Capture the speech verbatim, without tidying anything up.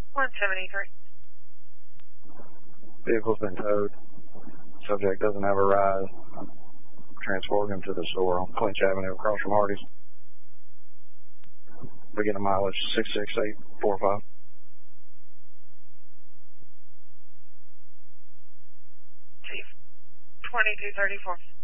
one seventy-three. Vehicle's been towed. Subject doesn't have a ride. Transporting him to the store on Clinch Avenue across from Hardee's. We get a mileage six six eight four five. Chief, twenty-two thirty-four.